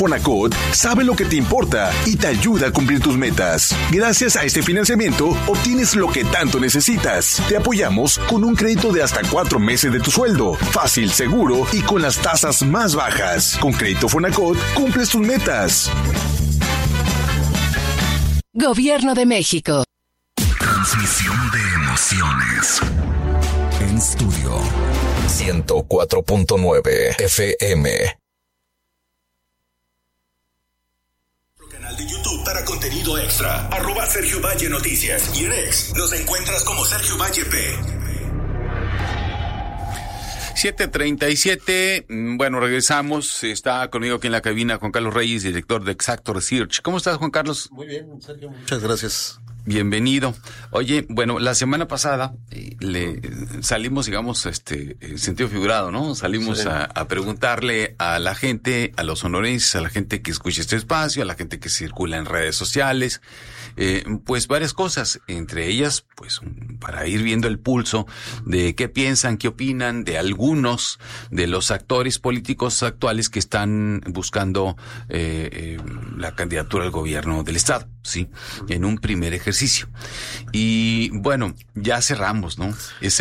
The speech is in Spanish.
Fonacot sabe lo que te importa y te ayuda a cumplir tus metas. Gracias a este financiamiento, obtienes lo que tanto necesitas. Te apoyamos con un crédito de hasta 4 meses de tu sueldo. Fácil, seguro y con las tasas más bajas. Con Crédito Fonacot, cumples tus metas. Gobierno de México. Transmisión de emociones. En estudio 104.9 FM. Canal de YouTube para contenido extra. @Sergio Valle Noticias. Y en X nos encuentras como Sergio Valle P. 7:37. Bueno, regresamos. Está conmigo aquí en la cabina Juan Carlos Reyes, director de Exacto Research. ¿Cómo estás, Juan Carlos? Muy bien, Sergio. Muchas gracias. Bienvenido. Oye, bueno, la semana pasada le salimos, digamos, en sentido figurado, ¿no? Salimos Sí. a preguntarle a la gente, a los sonorenses, a la gente que escucha este espacio, a la gente que circula en redes sociales, pues varias cosas, entre ellas, pues para ir viendo el pulso de qué piensan, qué opinan de algunos de los actores políticos actuales que están buscando la candidatura al gobierno del estado, ¿sí? En un primer ejercicio. Y bueno, ya cerramos, ¿no?